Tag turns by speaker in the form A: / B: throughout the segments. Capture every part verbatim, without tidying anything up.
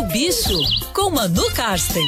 A: Bicho, com Manu Karsten.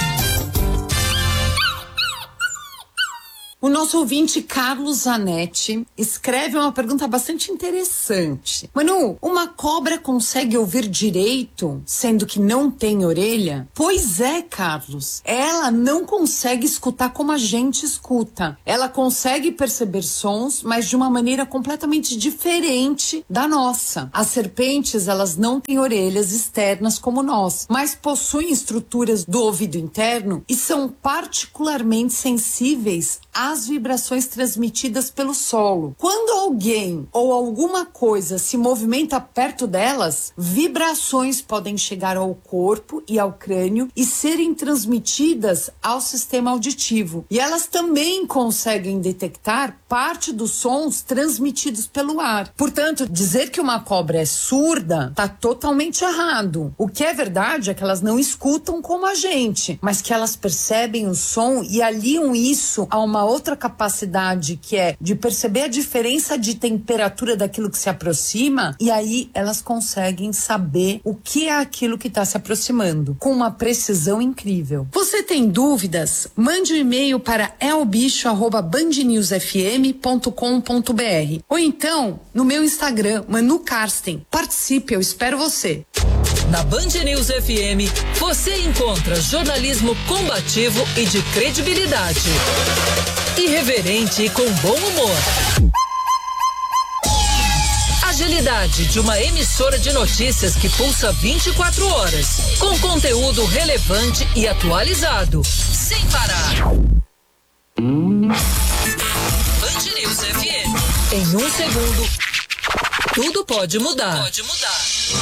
B: O nosso ouvinte Carlos Zanetti escreve uma pergunta bastante interessante. Manu, uma cobra consegue ouvir direito, sendo que não tem orelha? Pois é, Carlos. Ela não consegue escutar como a gente escuta. Ela consegue perceber sons, mas de uma maneira completamente diferente da nossa. As serpentes, elas não têm orelhas externas como nós, mas possuem estruturas do ouvido interno e são particularmente sensíveis às vibrações transmitidas pelo solo. Quando alguém ou alguma coisa se movimenta perto delas, vibrações podem chegar ao corpo e ao crânio e serem transmitidas ao sistema auditivo. E elas também conseguem detectar parte dos sons transmitidos pelo ar. Portanto, dizer que uma cobra é surda está totalmente errado. O que é verdade é que elas não escutam como a gente, mas que elas percebem o som e aliam isso a uma outra capacidade, que é de perceber a diferença de temperatura daquilo que se aproxima, e aí elas conseguem saber o que é aquilo que está se aproximando, com uma precisão incrível. Você tem dúvidas? Mande um e-mail para elbicho arroba band news f m ponto com ponto b r ou então no meu Instagram, Manu Karsten. Participe, eu espero você.
A: Na Band News F M, você encontra jornalismo combativo e de credibilidade. Irreverente e com bom humor. Agilidade de uma emissora de notícias que pulsa vinte e quatro horas. Com conteúdo relevante e atualizado. Sem parar. Band News F M. Em um segundo, tudo pode mudar. Pode mudar.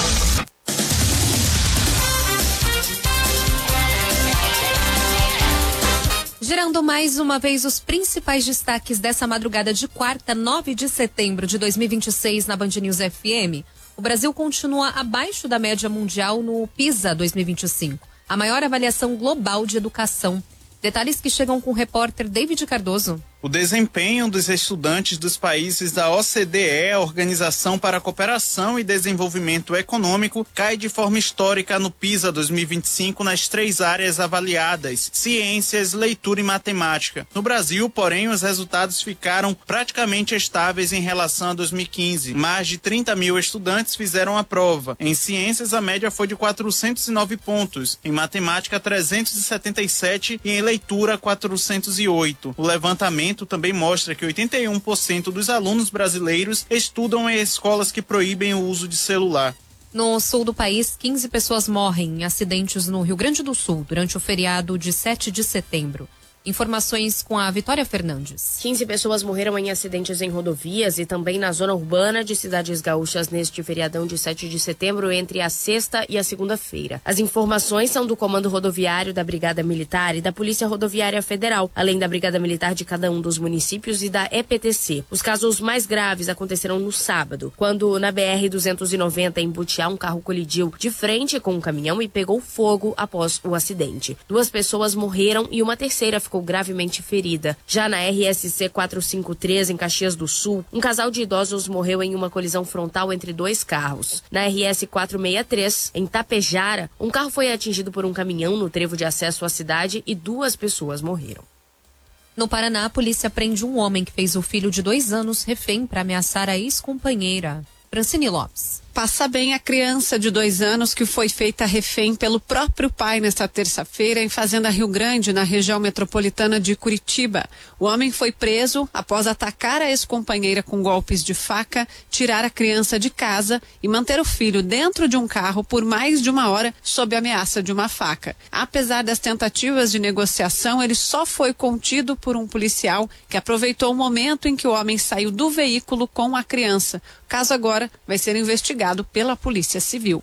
C: Gerando mais uma vez os principais destaques dessa madrugada de quarta, nove de setembro de dois mil e vinte e seis na Band News F M. O Brasil continua abaixo da média mundial no PISA dois mil e vinte e cinco, a maior avaliação global de educação. Detalhes que chegam com o repórter David Cardoso.
D: O desempenho dos estudantes dos países da O C D E, Organização para a Cooperação e Desenvolvimento Econômico, cai de forma histórica no PISA dois mil e vinte e cinco nas três áreas avaliadas: ciências, leitura e matemática. No Brasil, porém, os resultados ficaram praticamente estáveis em relação a dois mil e quinze. Mais de trinta mil estudantes fizeram a prova. Em ciências, a média foi de quatrocentos e nove pontos, em matemática trezentos e setenta e sete e em leitura quatrocentos e oito. O levantamento também mostra que oitenta e um por cento dos alunos brasileiros estudam em escolas que proíbem o uso de celular.
C: No sul do país, quinze pessoas morrem em acidentes no Rio Grande do Sul durante o feriado de sete de setembro. Informações com a Vitória Fernandes.
E: quinze pessoas morreram em acidentes em rodovias e também na zona urbana de cidades gaúchas neste feriadão de sete de setembro, entre a sexta e a segunda-feira. As informações são do Comando Rodoviário da Brigada Militar e da Polícia Rodoviária Federal, além da Brigada Militar de cada um dos municípios e da E P T C. Os casos mais graves aconteceram no sábado, quando na B R duzentos e noventa, em Butiá, um carro colidiu de frente com um caminhão e pegou fogo após o acidente. Duas pessoas morreram e uma terceira ficou ficou gravemente ferida. Já na R S C quatrocentos e cinquenta e três, em Caxias do Sul, um casal de idosos morreu em uma colisão frontal entre dois carros. Na R S quatrocentos e sessenta e três, em Tapejara, um carro foi atingido por um caminhão no trevo de acesso à cidade e duas pessoas morreram.
C: No Paraná, a polícia prende um homem que fez o filho de dois anos refém para ameaçar a ex-companheira. Francine Lopes.
F: Passa bem a criança de dois anos que foi feita refém pelo próprio pai nesta terça-feira em Fazenda Rio Grande, na região metropolitana de Curitiba. O homem foi preso após atacar a ex-companheira com golpes de faca, tirar a criança de casa e manter o filho dentro de um carro por mais de uma hora sob ameaça de uma faca. Apesar das tentativas de negociação, ele só foi contido por um policial que aproveitou o momento em que o homem saiu do veículo com a criança. O caso agora vai ser investigado pela Polícia Civil.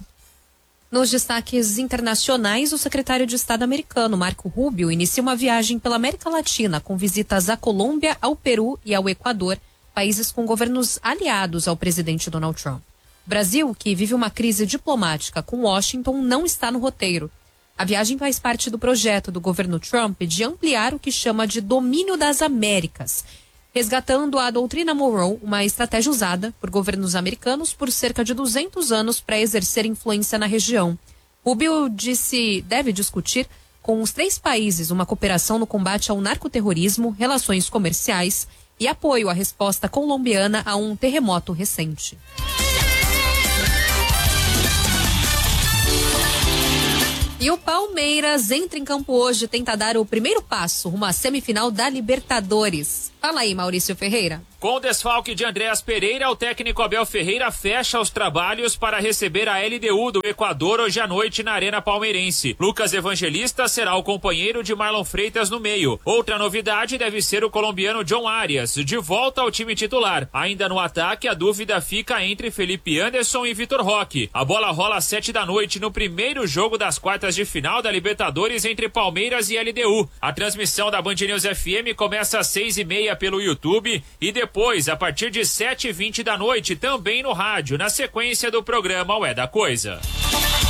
C: Nos destaques internacionais, o secretário de Estado americano, Marco Rubio, inicia uma viagem pela América Latina com visitas à Colômbia, ao Peru e ao Equador, países com governos aliados ao presidente Donald Trump. O Brasil, que vive uma crise diplomática com Washington, não está no roteiro. A viagem faz parte do projeto do governo Trump de ampliar o que chama de domínio das Américas, resgatando a doutrina Monroe, uma estratégia usada por governos americanos por cerca de duzentos anos para exercer influência na região. Rubio disse deve discutir com os três países uma cooperação no combate ao narcoterrorismo, relações comerciais e apoio à resposta colombiana a um terremoto recente. E o Palmeiras entra em campo hoje e tenta dar o primeiro passo rumo à semifinal da Libertadores. Fala aí, Maurício Ferreira.
G: Com o desfalque de Andréas Pereira, o técnico Abel Ferreira fecha os trabalhos para receber a L D U do Equador hoje à noite na Arena Palmeirense. Lucas Evangelista será o companheiro de Marlon Freitas no meio. Outra novidade deve ser o colombiano John Arias, de volta ao time titular. Ainda no ataque, a dúvida fica entre Felipe Anderson e Vitor Roque. A bola rola às sete da noite no primeiro jogo das quartas de final da Libertadores entre Palmeiras e L D U. A transmissão da Band News F M começa às seis e meia pelo YouTube e depois Depois, a partir de sete e vinte da noite, também no rádio, na sequência do programa Ué da Coisa.